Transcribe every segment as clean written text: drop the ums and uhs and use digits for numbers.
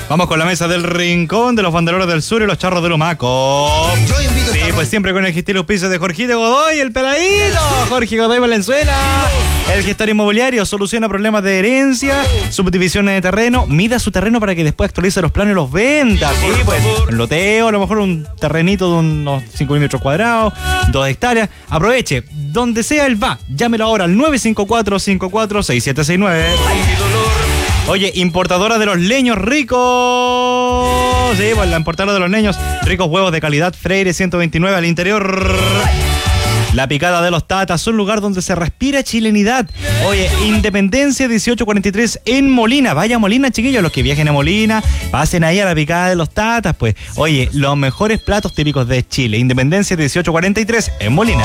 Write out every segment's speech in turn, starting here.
Vamos con la mesa del Rincón de los Banderoles del Sur y los Charros de Lumaco. Sí, pues siempre con el gestil auspicio de Jorgito Godoy, el peladito. Jorge Godoy Valenzuela. El gestor inmobiliario soluciona problemas de herencia, subdivisiones de terreno. Mida su terreno para que después actualice los planes y los venda. Sí, pues un loteo, a lo mejor un terrenito de unos 5.000 metros cuadrados, 2 hectáreas. Aproveche, donde sea él va. Llámelo ahora al 954-54-6769. Oye, importadora de los leños ricos. Sí, pues la importadora de los leños ricos, huevos de calidad Freire 129 al interior. La Picada de los Tatas, un lugar donde se respira chilenidad. Oye, Independencia 1843 en Molina. Vaya a Molina, chiquillos, los que viajen a Molina, pasen ahí a la Picada de los Tatas, pues. Oye, los mejores platos típicos de Chile. Independencia 1843 en Molina.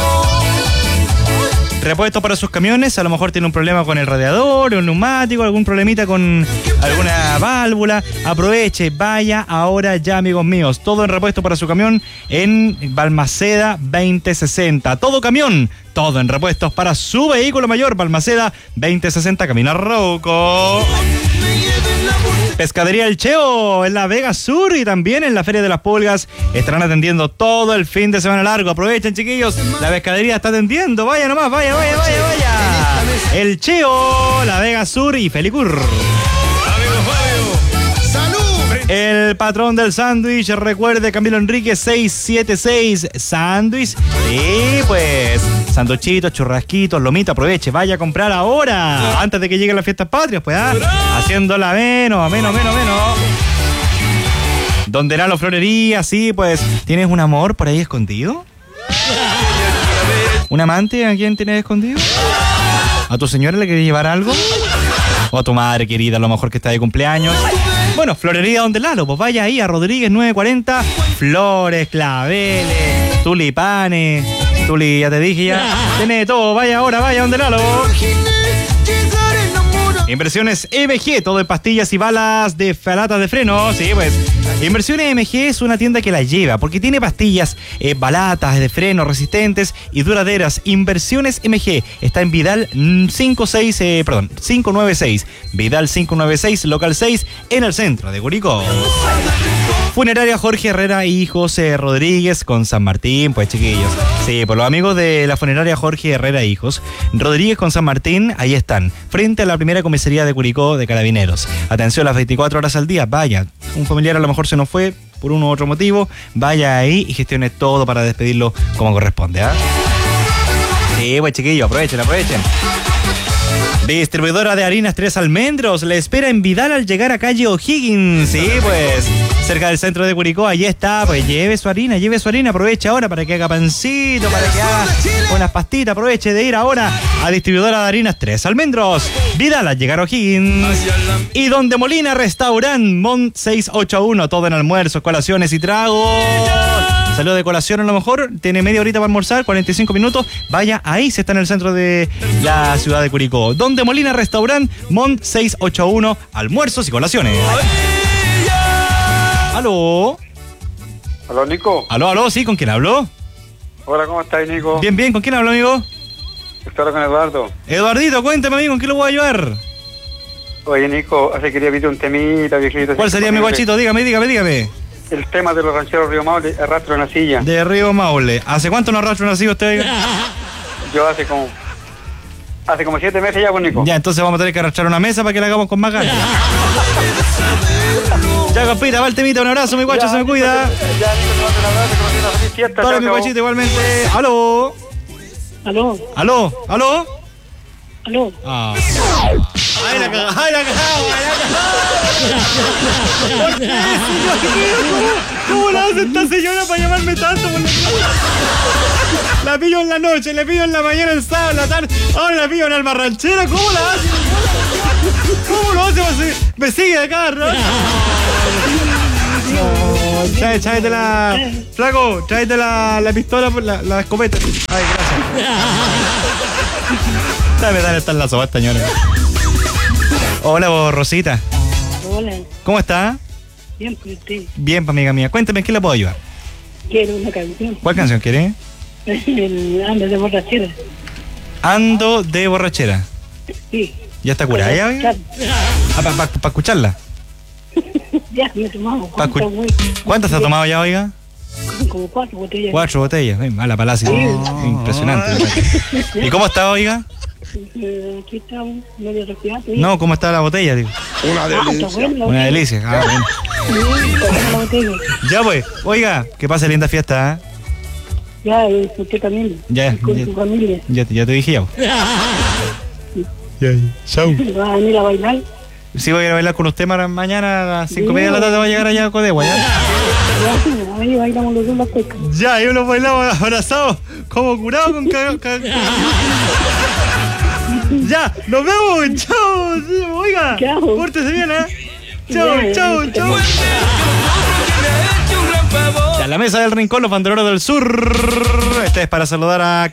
Repuesto para sus camiones, a lo mejor tiene un problema con el radiador, un neumático, algún problemita con alguna válvula. Aproveche, vaya ahora ya, amigos míos. Todo en repuesto para su camión en Balmaceda 2060. Todo camión, todo en repuestos para su vehículo mayor. Balmaceda 2060, Camino Arauco. Pescadería El Cheo en la Vega Sur y también en la Feria de las Pulgas. Estarán atendiendo todo el fin de semana largo. Aprovechen, chiquillos, la pescadería está atendiendo. Vaya nomás, vaya. El Cheo, la Vega Sur y Felicur. El patrón del sándwich, recuerde, Camilo Enrique 676 sándwich. Y pues, sanduchitos, churrasquitos, lomito, aproveche, vaya a comprar ahora, antes de que lleguen las fiestas patrias, pues, haciéndola menos. Donde era la florería, sí, pues, ¿tienes un amor por ahí escondido? ¿Un amante a quién tienes escondido? ¿A tu señora le querés llevar algo? ¿O a tu madre querida, a lo mejor que está de cumpleaños? Bueno, Florería Donde Lalo, pues vaya ahí a Rodríguez 940. Flores, claveles, tulipanes, ya te dije ya. Tiene todo, vaya ahora, vaya Donde Lalo. Inversiones MG, todo en pastillas y balas de latas de freno. Sí, pues, Inversiones MG es una tienda que la lleva, porque tiene pastillas, balatas de freno resistentes y duraderas. Inversiones MG está en Vidal 596, Vidal 596, local 6, en el centro de Curicó. Funeraria Jorge Herrera y José Rodríguez con San Martín, pues, chiquillos. Sí, por los amigos de la funeraria Jorge Herrera Hijos, Rodríguez con San Martín, ahí están, frente a la primera comisaría de Curicó de Carabineros. Atención, las 24 horas al día, vaya, un familiar a lo mejor se nos fue por uno u otro motivo, vaya ahí y gestione todo para despedirlo como corresponde, ¿ah? Sí, pues, chiquillos, aprovechen. Distribuidora de harinas Tres Almendros le espera en Vidal al llegar a calle O'Higgins. Sí, pues, cerca del centro de Curicó, allí está, pues lleve su harina, aproveche ahora para que haga pancito, para que haga unas pastitas, aproveche de ir ahora a Distribuidora de harinas Tres Almendros, Vidal al llegar a O'Higgins. Y Donde Molina Restaurant, Mont 681, todo en almuerzos, colaciones y tragos. Salió de colación a lo mejor, tiene media horita para almorzar, 45 minutos, vaya ahí, se está en el centro de la ciudad de Curicó. Donde Molina Restaurant, Mont 681, almuerzos y colaciones. ¿Aló? ¿Aló, Nico? ¿Aló? ¿Sí? ¿Con quién habló? Hola, ¿cómo estás, Nico? Bien, ¿con quién habló, amigo? Estoy con Eduardo. Eduardito, cuéntame, amigo, ¿en qué lo voy a ayudar? Oye, Nico, hace quería pedir un temita, viejito. ¿Cuál sería, mi guachito? Dígame. El tema de los rancheros Río Maule, arrastro una silla. De Río Maule. ¿Hace cuánto no arrastro una silla usted? Yo hace como 7 meses ya, pues, Nico. Ya, entonces vamos a tener que arrastrar una mesa para que la hagamos con más ganas. Ya, compita, va el temita, un abrazo, mi guacho, se me cuida. Ya, Nico, te mando un abrazo, que no feliz fiesta. Para mi guachito, igualmente. ¿Aló? Ah. ¡Ay, la cagada! ¿Cómo la hace esta señora para llamarme tanto? La pillo en la noche, le pillo en la mañana, el sábado, en la tarde. Ahora la pillo en alma ranchera. ¿Cómo la hace? ¿Cómo lo hace? Me sigue de cada rato. No, tráete la... Flaco, tráete la pistola, la escopeta. Ay, gracias. Dale hasta el lazo, señora. Hola, vos, Rosita. Hola. ¿Cómo está? Bien, pues usted. Bien, amiga mía. Cuéntame, ¿en qué le puedo ayudar? Quiero una canción. ¿Cuál canción quiere? El Ando de Borrachera. Ando de Borrachera. Sí. ¿Ya está curada ya? ¿Para escucharla? Ya me he tomado. Paco, ¿Cuántas, güey? ¿cuántas ha tomado ya, oiga? Como 4 botellas. 4 botellas. A la palacia. Impresionante. ¿Y cómo está, oiga? Aquí estamos, medio resfriado. No, ¿cómo está la botella? Digo? Está bueno. Una delicia. Ah, bueno. Sí, está buena la botella. Ya pues, oiga, que pase linda fiesta, ¿eh? Ya, usted también. Ya, Con ya. su familia. Ya te dije ya. Ya, chau. ¿Va a venir a bailar? Sí, voy a ir a bailar con usted mañana a las 5:30 de la tarde. Va a llegar allá a Codegua, ¿ya? Ya, ahí bailamos los dos la cueca. Ya, yo los bailamos abrazados, como curados con Ya, nos vemos, chao. Sí, oiga, Chao. pórtese bien, ¿eh? Chao, Ya, chao, ya. chao. Ya, la mesa del rincón, los banderolos del sur. Este es para saludar a